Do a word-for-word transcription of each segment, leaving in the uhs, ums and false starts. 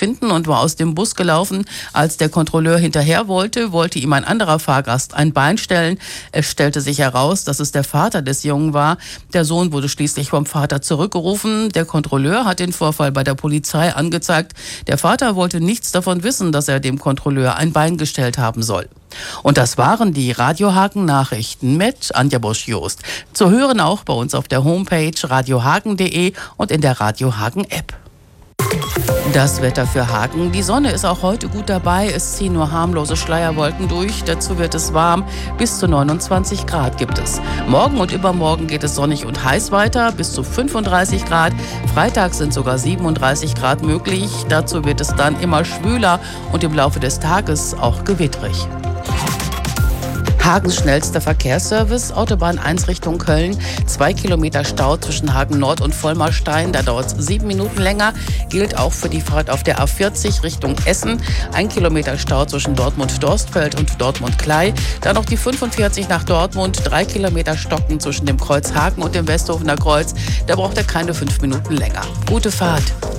finden und war aus dem Bus gelaufen. Als der Kontrolleur hinterher wollte, wollte ihm ein anderer Fahrgast ein Bein stellen. Es stellte sich heraus, dass es der Vater des Jungen war. Der Sohn wurde schließlich vom Vater zurückgerufen. Der Kontrolleur hat den Vorfall bei der Polizei angezeigt. Der Vater wollte nichts davon wissen, dass er dem Kontrolleur ein Bein gestellt haben soll. Und das waren die Radio Hagen Nachrichten mit Anja Bosch-Jost. Zu hören auch bei uns auf der Homepage radiohagen punkt de und in der Radio Hagen App. Das Wetter für Hagen. Die Sonne ist auch heute gut dabei. Es ziehen nur harmlose Schleierwolken durch. Dazu wird es warm. Bis zu neunundzwanzig Grad gibt es. Morgen und übermorgen geht es sonnig und heiß weiter. Bis zu fünfunddreißig Grad. Freitag sind sogar siebenunddreißig Grad möglich. Dazu wird es dann immer schwüler und im Laufe des Tages auch gewittrig. Hagens schnellster Verkehrsservice, Autobahn eins Richtung Köln, zwei Kilometer Stau zwischen Hagen Nord und Vollmarstein, da dauert es sieben Minuten länger, gilt auch für die Fahrt auf der A vierzig Richtung Essen, ein Kilometer Stau zwischen Dortmund-Dorstfeld und Dortmund-Klei, dann noch die fünfundvierzig nach Dortmund, drei Kilometer Stocken zwischen dem Kreuz Hagen und dem Westhofener Kreuz, da braucht er keine fünf Minuten länger. Gute Fahrt.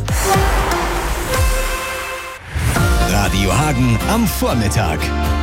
Radio Hagen am Vormittag.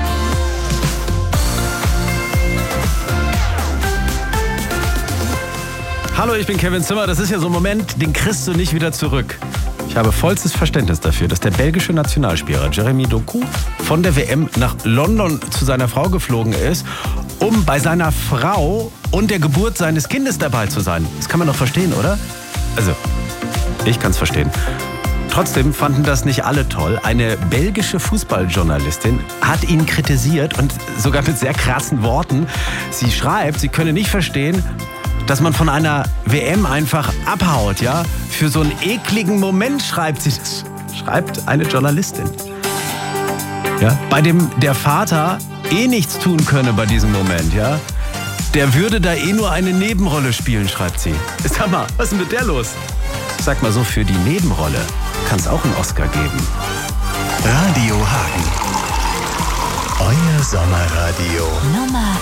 Hallo, ich bin Kevin Zimmer. Das ist ja so ein Moment, den kriegst du nicht wieder zurück. Ich habe vollstes Verständnis dafür, dass der belgische Nationalspieler Jeremy Doku von der W M nach London zu seiner Frau geflogen ist, um bei seiner Frau und der Geburt seines Kindes dabei zu sein. Das kann man doch verstehen, oder? Also, ich kann es verstehen. Trotzdem fanden das nicht alle toll. Eine belgische Fußballjournalistin hat ihn kritisiert und sogar mit sehr krassen Worten. Sie schreibt, sie könne nicht verstehen, dass man von einer W M einfach abhaut, ja? Für so einen ekligen Moment schreibt sie das. Schreibt eine Journalistin. Ja? Bei dem der Vater eh nichts tun könne bei diesem Moment, ja? Der würde da eh nur eine Nebenrolle spielen, schreibt sie. Sag mal, was ist denn mit der los? Sag mal so, für die Nebenrolle kann es auch einen Oscar geben. Radio Hagen. Euer Sommerradio. Nummer